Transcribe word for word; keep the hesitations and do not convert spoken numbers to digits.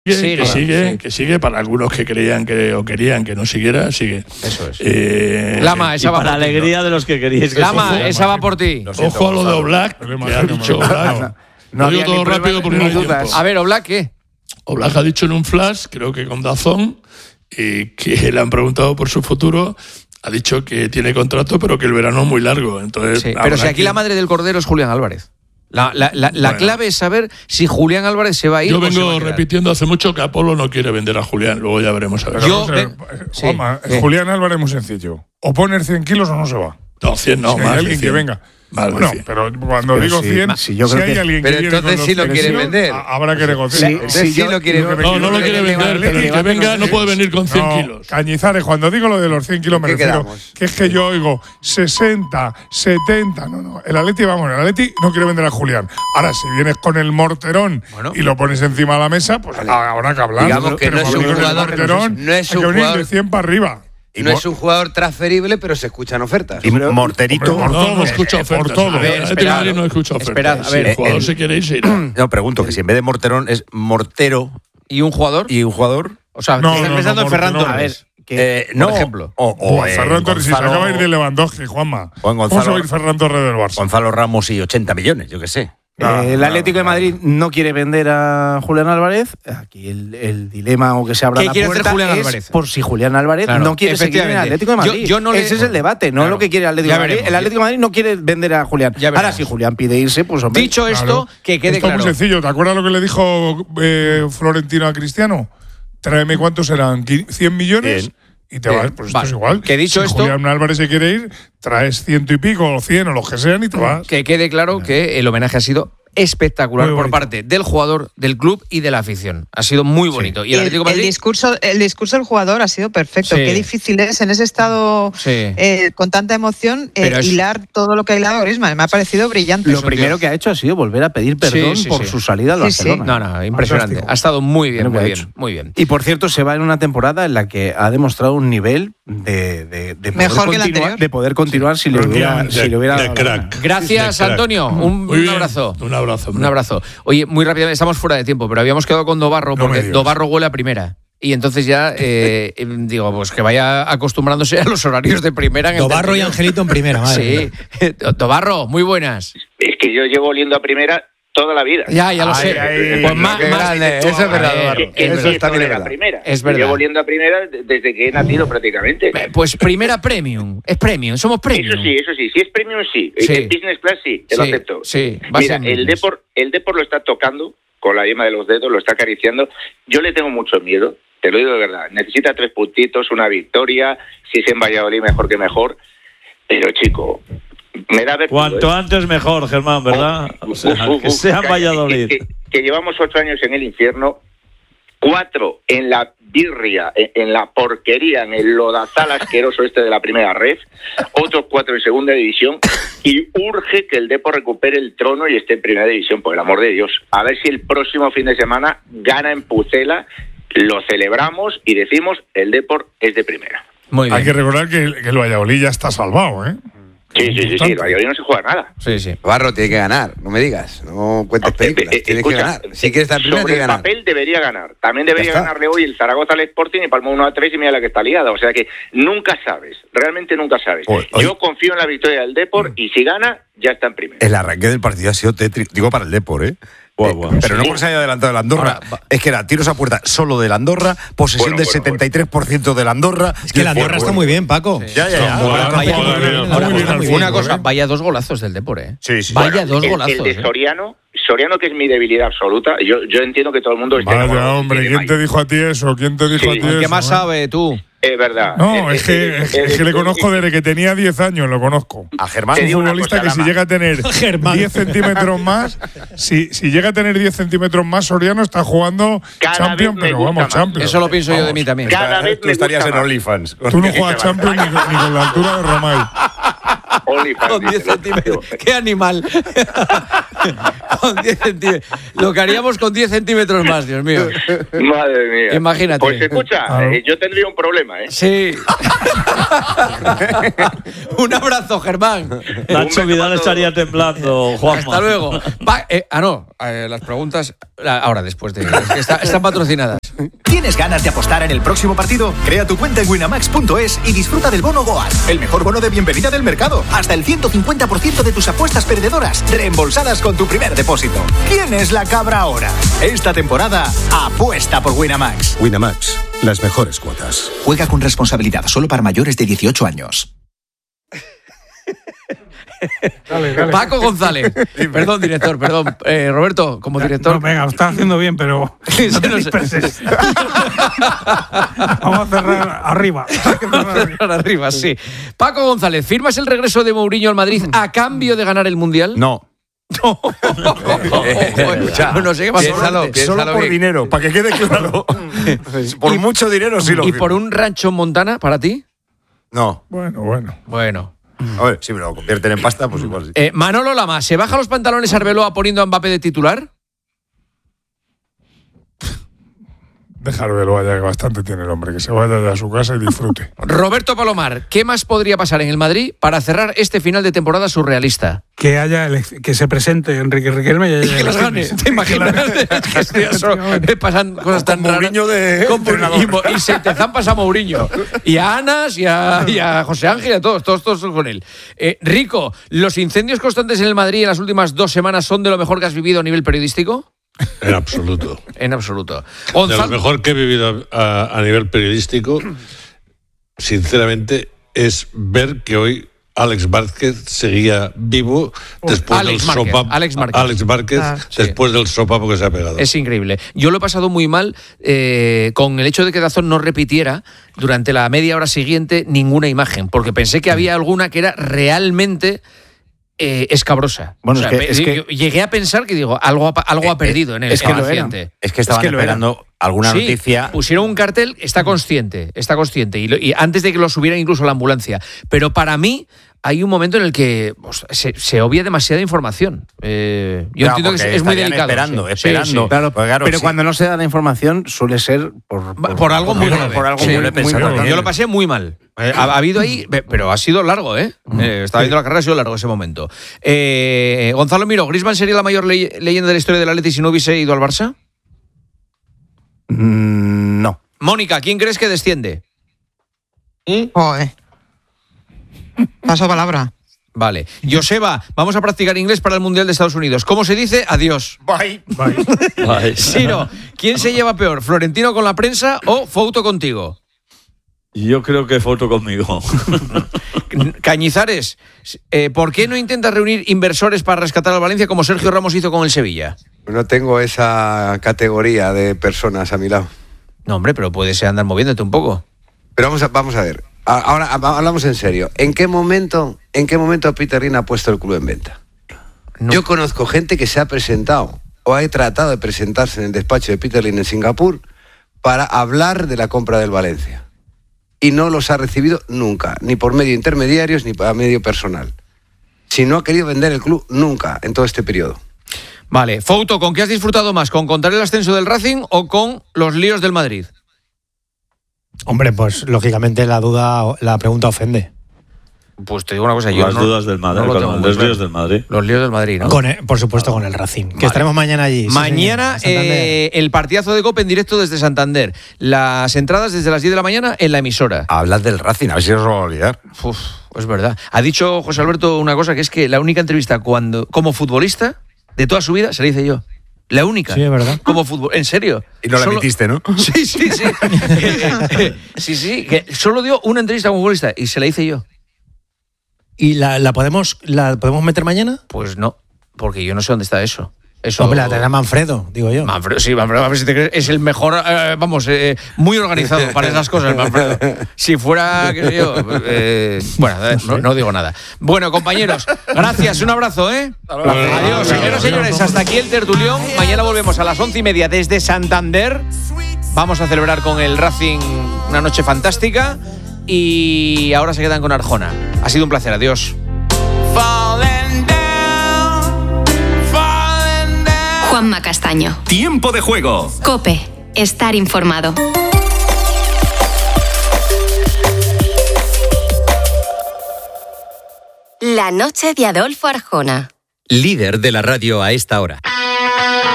Que sigue, que sigue, sí. que sigue para algunos que creían que o querían que no siguiera, sigue. Eso es. Eh, Lama, esa y va para por ti. alegría de los que queríais que Lama, sí. esa va por ti. Ojo a lo de Oblak, que ha dicho Oblak. No Lo digo había todo ni pruebas rápido porque ni no hay dudas. tiempo. A ver, Oblak, ¿qué? Oblak ha dicho en un flash, creo que con Dazón, y que le han preguntado por su futuro. Ha dicho que tiene contrato, pero que el verano es muy largo. Entonces, Sí, habrá pero si aquí que- la madre del cordero es Julián Álvarez. La, la, la, la Bueno. clave es saber si Julián Álvarez se va a ir Yo o se va vengo a quedar. repitiendo hace mucho que Apolo no quiere vender a Julián. Luego ya veremos a ver. Pero Yo- vamos a ver, ve- sí, Juanma, sí. Julián Álvarez es muy sencillo. O poner cien kilos o no se va. No, cien no, si hay más de alguien que cien. venga. Más de Bueno, cien. pero cuando Pero digo sí, cien, si yo si creo hay que- alguien Pero que viene entonces con sí los lo cien quiere kilos, vender. a- habrá que negociar. Sí, Entonces sí, sí yo- lo quiere yo creo que No, yo no lo creo quiere que vender, el pero el que debate venga no no sé. puede venir con cien No, kilos. Cañizares, cuando digo lo de los cien kilos me ¿Qué refiero quedamos? que es que yo oigo sesenta, setenta, no, no. El Atleti, vamos, el Atleti no quiere vender a Julián. Ahora, si vienes con el morterón Bueno. y lo pones encima de la mesa, pues habrá que hablar. Digamos que Pero no es cuando un con el jugador- morterón, no es hay un que venir jugador- de cien para arriba. Y no es un jugador transferible, pero se escuchan ofertas. Y Morterito. Hombre, por No, no todo, escucha por ofertas. todo. A ver, A ver, el esperad. Madrid no escucha ofertas. Esperad, a Si ver, el jugador el- se quiere ir, se irá. No, pregunto que si en vez de Morterón es Mortero ¿Y un jugador? y un jugador. O sea, No, estás no, pensando no, en Ferran Morterón. Torres. Eh, no, por ejemplo. O, o Buah, en Ferran Torres, si se Gonzalo- acaba de ir de Lewandowski, Juanma. O en ¿Cómo se Gonzalo- va a ir Ferran Torres del Barça? Gonzalo Ramos y ochenta millones, yo qué sé. No, Eh, el no, Atlético de no. Madrid no quiere vender a Julián Álvarez. Aquí el, el dilema o que se abra ¿Qué la quiere hacer puerta Julián es Álvarez? por si Julián Álvarez Claro, no quiere seguir en el efectivamente. Atlético de Madrid. Yo- yo no le- Ese es el debate, no Claro. lo que quiere el Atlético Ya de Madrid. veremos. El Atlético de Madrid no quiere vender a Julián. Ya Ahora, veremos. si Julián pide irse, pues hombre. Dicho esto, Claro. que quede Esto es claro. muy sencillo. ¿Te acuerdas lo que le dijo eh, Florentino a Cristiano? Tráeme cuántos eran, ¿Qui- cien millones. Bien. Y te Bien. vas, pues esto Vale. es igual. Que dicho si esto- Julián Álvarez se quiere ir, traes ciento y pico, o cien, o los que sean, y te vas. Que quede claro que el homenaje ha sido espectacular Muy por bonito. parte del jugador, del club y de la afición. Ha sido muy bonito. Y Y el el, Atlético de el Madrid. discurso, el discurso del jugador ha sido perfecto. Sí. Qué difícil es en ese estado Sí. eh, con tanta emoción eh, Pero es- hilar todo lo que ha hilado Griezmann. Me ha parecido brillante. Lo un primero tío- que ha hecho ha sido volver a pedir perdón Sí, sí, por sí. su salida al Sí, sí. Barcelona. No, no, impresionante. Fantástico. Ha estado muy bien, Lo que muy ha bien, hecho. muy bien. Y por cierto, se va en una temporada en la que ha demostrado un nivel de, de, de poder, Mejor que la continuar, anterior. de poder continuar si, le hubiera, si le hubiera de dado la crack. gana. Gracias, Sí, sí, Antonio. Un, Muy un bien. abrazo. Un abrazo. Un abrazo. Oye, muy rápidamente, estamos fuera de tiempo, pero habíamos quedado con Dobarro No me porque digas. Dobarro huele a primera. Y entonces ya, eh, eh, digo, pues que vaya acostumbrándose a los horarios de primera. En el Dobarro y tertulión. Angelito en primera, madre. Sí. Dobarro, muy buenas. Es que yo llevo oliendo a primera toda la vida. Ya, ya lo Ay, sé. ay, Pues más, qué más- grande, eso es verdad, Dobarro. Que- que Eso empiezo está bien, de es la verdad. primera. Es verdad. Llevo oliendo a primera de- desde que he nacido prácticamente. Pues primera premium. Es premium, somos premium. Eso sí, eso sí. Si es premium, sí. Sí. En business class, sí. Te lo Sí, acepto. sí, va a Mira, ser el business. Depor, el Depor lo está tocando con la yema de los dedos, lo está acariciando. Yo le tengo mucho miedo, te lo digo de verdad. Necesita tres puntitos, una victoria. Si es en Valladolid, mejor que mejor. Pero, chico, me da vértigo, Cuanto ¿eh? antes mejor, Germán, ¿verdad? Uf, O sea, uf, uf, que sea en calla, Valladolid. Que, que- que llevamos ocho años en el infierno, cuatro en la birria, en, en la porquería, en el lodazal asqueroso este de la primera red, otros cuatro en segunda división, y urge que el Depor recupere el trono y esté en primera división, por el amor de Dios. A ver si el próximo fin de semana gana en Pucela, lo celebramos y decimos el Depor es de primera. Muy bien. Hay que recordar que, que el Valladolid ya está salvado, ¿eh? Sí, sí, sí, sí, el Valladolid no se juega nada. Sí, sí. Barro tiene que ganar, no me digas. No cuentes Eh, películas. eh, Tienes escucha, que ganar. Si quieres estar primero, sobre tienes que el ganar. papel debería ganar. También debería Ya está. ganarle hoy el Zaragoza al Sporting y palmó uno a tres y mira la que está liada. O sea que nunca sabes, realmente nunca sabes. Oye, oye. Yo confío en la victoria del Depor y si gana, ya está en primero. El arranque del partido ha sido tétrico. Digo para el Depor, ¿eh? Buah, Eh, buah. Pero no Sí. porque se haya adelantado el Andorra. Ahora, va- Es que era tiros a puerta solo del Andorra, posesión Bueno, del bueno, setenta y tres por ciento del Andorra. Es que el Andorra está muy bien, Paco. Ya, ya, ya. Ahora, Vaya- ahora, ahora- ahora, muy bien al una fútbol, cosa, ¿eh? vaya dos golazos del Depor, ¿eh? Sí, sí. Vaya Bueno, dos el- golazos. El de ¿eh? Soriano, Soriano que es mi debilidad absoluta. Yo, yo entiendo que todo el mundo está Vaya, enamorado hombre, de ¿quién te Mayo. dijo a ti eso? ¿Quién te dijo Sí. a ti El eso? ¿Qué más eh? sabe tú? Es verdad. No, Eh, es eh, que, eh, es, eh, es que le eh, conozco eh, desde que tenía diez años, lo conozco. A Germán. Te Un digo una futbolista cosa, que si Lama. llega a tener Germán. diez centímetros más, si, si llega a tener diez centímetros más, Soriano está jugando Cada Champions, vez me pero gusta vamos, más. Champions. Eso lo pienso yo de Vamos. mí también. Cada vez Tú me estarías gusta en más. OnlyFans. Tú no juegas Champions ni, con- ni con la altura de Romay. OnlyFans. Con diez centímetros. ¡Qué animal! Con diez centímetros. Lo que haríamos con diez centímetros más, Dios mío. Madre mía. Imagínate. Pues escucha, eh, yo tendría un problema, ¿eh? Sí. Un abrazo, Germán. Nacho Vidal estaría temblando, Juanma. Hasta luego. Pa- eh, ah, no. Eh, las preguntas ahora, después de... es que está- están patrocinadas. ¿Tienes ganas de apostar en el próximo partido? Crea tu cuenta en winamax punto es y disfruta del bono Goal, el mejor bono de bienvenida del mercado. Hasta el ciento cincuenta por ciento de tus apuestas perdedoras reembolsadas con tu primer depósito. ¿Quién es la cabra ahora? Esta temporada, apuesta por Winamax. Winamax, las mejores cuotas. Juega con responsabilidad, solo para mayores de dieciocho años. Dale, dale. Paco González. Perdón, director, perdón. Eh, Roberto, como director. No, venga, lo estás haciendo bien, pero no te no sé. disperses. Vamos a cerrar arriba. Cerrar arriba, sí. Paco González, ¿firmas el regreso de Mourinho al Madrid a cambio de ganar el Mundial? No. No. Escucha, no sé qué más piénsalo, sorprendente. piénsalo Solo por bien. dinero, para que quede claro. Por Y- mucho dinero sí lo ¿Y firmo. por un rancho en Montana para ti? No. Bueno, bueno. Bueno. A ver, si me lo convierten en pasta, pues igual sí. Eh, Manolo Lama, ¿se baja los pantalones Arbeloa poniendo a Mbappé de titular? Déjalo de lo vaya, que bastante tiene el hombre. Que se vaya ya a su casa y disfrute. Roberto Palomar, ¿qué más podría pasar en el Madrid para cerrar este final de temporada surrealista? Que haya elec- que se presente Enrique Riquelme y haya Y que las gane, elecciones. ¿te imaginas? Es que estoy eso, me pasan cosas tan raras. Mourinho de Con- entrenador. y, Mo- y se te zampas a Mourinho. Y a Anas y a, y a José Ángel y a todos, todos, todos con él. Eh, Rico, ¿los incendios constantes en el Madrid en las últimas dos semanas son de lo mejor que has vivido a nivel periodístico? En absoluto. En absoluto. De lo Gonzalo, mejor que he vivido a, a nivel periodístico, sinceramente, es ver que hoy Alex Márquez seguía vivo después Alex del Márquez, sopapo. Alex Márquez. Márquez, Ah, sí. después del sopapo que se ha pegado. es increíble. Yo lo he pasado muy mal eh, con el hecho de que Dazón no repitiera durante la media hora siguiente ninguna imagen, porque pensé que había alguna que era realmente eh, escabrosa. Bueno, O sea, es que- pe- es que- yo llegué a pensar que digo, algo ha, pa- algo ha Eh, perdido en el, es que en el lo era. accidente. Es que estaban Es que lo esperando alguna Sí, noticia. pusieron un cartel, está consciente, está consciente, y, lo- y antes de que lo subieran incluso a la ambulancia. Pero para mí hay un momento en el que pues, se, se obvia demasiada información. Eh, yo Claro, entiendo que es, porque es muy estarían delicado. esperando, sí. esperando. Sí, sí. Claro, Pues claro, pero sí. cuando no se da la información suele ser por, Por, por algo muy grave. por algo Sí, muy grave, pensando grave. Yo lo pasé muy mal. Eh, ha, ha habido ahí, ve- pero ha sido largo, ¿eh? Eh, estaba viendo la carrera, ha sido largo ese momento. Eh, Gonzalo Miró, ¿Griezmann sería la mayor ley- leyenda de la historia del Atleti si no hubiese ido al Barça? Mm, no. Mónica, ¿quién crees que desciende? Joder. Paso palabra. Vale. Joseba, vamos a practicar inglés para el Mundial de Estados Unidos. ¿Cómo se dice? Adiós. Bye. Ay. Siro, ¿quién se lleva peor? ¿Florentino con la prensa o Fouto contigo? Yo creo que foto conmigo. Cañizares, eh, ¿por qué no intentas reunir inversores para rescatar al Valencia como Sergio Ramos hizo con el Sevilla? No tengo esa categoría de personas a mi lado. No, hombre, pero puedes andar moviéndote un poco. Pero vamos a, vamos a ver. A- Ahora a- hablamos en serio. ¿En qué momento, en qué momento Peter Lim ha puesto el club en venta? No. Yo conozco gente que se ha presentado o ha tratado de presentarse en el despacho de Peter Lim en Singapur para hablar de la compra del Valencia. Y no los ha recibido nunca, ni por medio de intermediarios ni por medio personal. Si no ha querido vender el club nunca en todo este periodo. Vale, Fouto, ¿con qué has disfrutado más? ¿Con contar el ascenso del Racing o con los líos del Madrid? Hombre, pues lógicamente la duda, la pregunta ofende. Pues te digo una cosa, yo Las no- dudas del Madrid, no lo con tengo los muy claro. líos del Madrid. Los líos del Madrid, ¿no? Con el- por supuesto con el Racing. Que Vale. estaremos mañana allí. sí, Mañana señor, en Santander. eh, el partidazo de Copa en directo desde Santander. Las entradas desde las diez de la mañana en la emisora. Hablas del Racing, a ver si os lo va a olvidar. Uf, es verdad. Ha dicho José Alberto una cosa, que es que la única entrevista cuando como futbolista de toda su vida se la hice yo. La única. Sí, es verdad. Como fútbol, en serio. Y no la Solo- emitiste, ¿no? Sí, sí, sí. sí, sí, que solo dio una entrevista como futbolista y se la hice yo. ¿Y la, la podemos la podemos meter mañana? Pues no, porque yo no sé dónde está eso. Eso Hombre, la tendrá Manfredo, digo yo. Manfredo, sí, Manfredo, a ver si te crees, es el mejor, eh, vamos, eh, muy organizado para esas cosas, Manfredo. Si fuera, qué sé yo, eh, bueno, eh, no, no digo nada. Bueno, compañeros, gracias, un abrazo, ¿eh? Adiós, señoras y señores, hasta aquí el tertulión. Mañana volvemos a las once y media desde Santander. Vamos a celebrar con el Racing una noche fantástica y ahora se quedan con Arjona. Ha sido un placer, adiós. año. Tiempo de juego. COPE. Estar informado. La noche de Adolfo Arjona. Líder de la radio a esta hora.